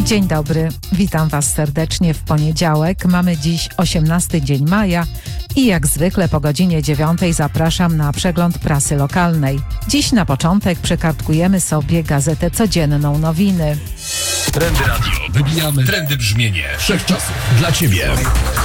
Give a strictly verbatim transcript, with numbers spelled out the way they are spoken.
Dzień dobry, witam Was serdecznie w poniedziałek. Mamy dziś osiemnasty dzień maja i jak zwykle po godzinie dziewiątej zapraszam na przegląd prasy lokalnej. Dziś na początek przekartkujemy sobie gazetę codzienną Nowiny. Trendy Radio. Wybijamy trendy brzmienie wszechczasów dla Ciebie.